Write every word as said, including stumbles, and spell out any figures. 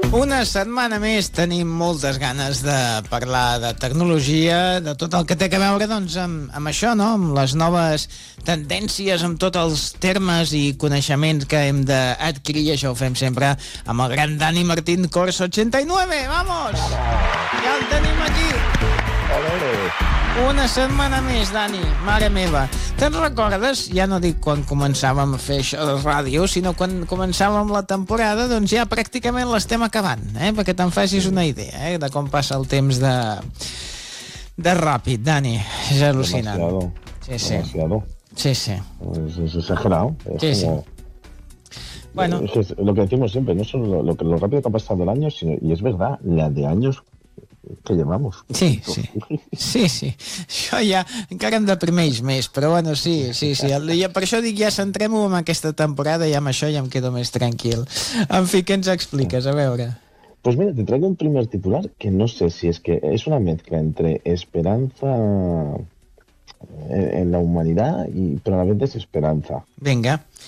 Una setmana més tenim moltes ganes de parlar de tecnologia, de tot el que té a veure doncs, amb, amb això, no? Amb les noves tendències, amb tots els termes i coneixements que hem d'adquirir, i això ho fem sempre amb el gran Dani Martín Corso ochenta y nueve. ¡Vamos! Ja el tenim aquí! Una setmana més, Dani, mare meva. Te'n recordes, ja no dic quan començàvem a fer això de ràdio, sinó quan començàvem la temporada, doncs ja pràcticament l'estem acabant, eh? Perquè te'n facis una idea, eh? De com passa el temps de, de ràpid, Dani. És al·lucinant. Demasiado. Sí, sí. Demasiado. Sí, sí. Es, es exagerado. Es Sí, como... sí. Bueno. Es, es lo que decimos siempre, no solo lo, lo, que- lo rápido que ha pasado el año, sino, y es verdad, la de años que llevamos. Sí, sí. Sí, sí. Això ja encara em deprimeix més, però bueno, sí, sí, sí. El, ja, per això dic, ja centrem-ho en aquesta temporada i amb això ja em quedo més tranquil. En fi, què ens expliques? A veure. Pues mira, te traigo un primer titular que no sé si es que es una mezcla entre esperanza en, en la humanidad y pero a la vez desesperanza. Vinga.